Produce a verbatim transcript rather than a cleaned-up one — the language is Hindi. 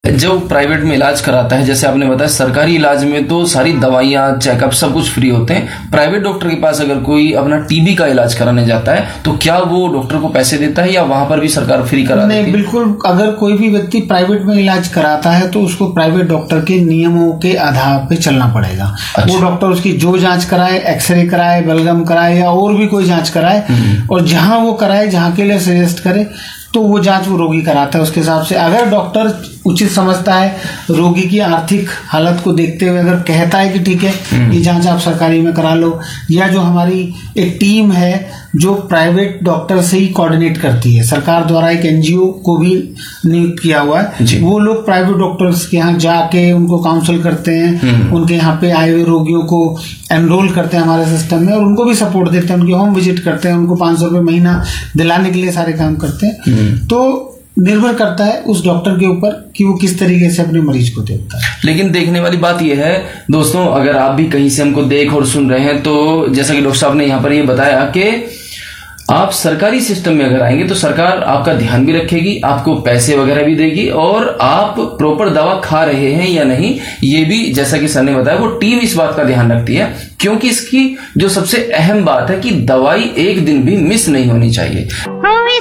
जो प्राइवेट में इलाज कराता है, जैसे आपने बताया सरकारी इलाज में तो सारी दवाइयां चेकअप सब कुछ फ्री होते हैं, प्राइवेट डॉक्टर के पास अगर कोई अपना टीबी का इलाज कराने जाता है तो क्या वो डॉक्टर को पैसे देता है या वहां पर भी सरकार फ्री करा देती है? नहीं, बिल्कुल। अगर कोई भी व्यक्ति प्राइवेट में इलाज कराता है तो उसको प्राइवेट डॉक्टर के नियमों के आधार पे चलना पड़ेगा। अच्छा। वो डॉक्टर उसकी जो जांच कराए, एक्सरे कराए, बलगम कराए या और भी कोई जांच कराए, और जहां वो कराए, जहां के लिए सजेस्ट करे, तो वो जांच वो रोगी कराता है उसके हिसाब से। अगर डॉक्टर उचित समझता है, रोगी की आर्थिक हालत को देखते हुए अगर कहता है कि ठीक है ये जांच आप सरकारी में करा लो, या जो हमारी एक टीम है जो प्राइवेट डॉक्टर से ही कोऑर्डिनेट करती है, सरकार द्वारा एक एनजीओ को भी नियुक्त किया हुआ है, वो लोग प्राइवेट डॉक्टर्स के यहाँ जाके उनको काउंसिल करते हैं, उनके यहाँ पे आए हुए रोगियों को एनरोल करते हैं हमारे सिस्टम में, और उनको भी सपोर्ट देते हैं, उनकी होम विजिट करते हैं, उनको पांच सौ रुपये महीना दिलाने के लिए सारे काम करते हैं। तो निर्भर करता है उस डॉक्टर के ऊपर कि वो किस तरीके से अपने मरीज को देखता है। लेकिन देखने वाली बात यह है दोस्तों, अगर आप भी कहीं से हमको देख और सुन रहे हैं तो जैसा कि डॉक्टर साहब ने यहाँ पर ये बताया कि आप सरकारी सिस्टम में अगर आएंगे तो सरकार आपका ध्यान भी रखेगी, आपको पैसे वगैरह भी देगी, और आप प्रॉपर दवा खा रहे हैं या नहीं ये भी, जैसा कि सर ने बताया, वो टीम इस बात का ध्यान रखती है। क्योंकि इसकी जो सबसे अहम बात है कि दवाई एक दिन भी मिस नहीं होनी चाहिए।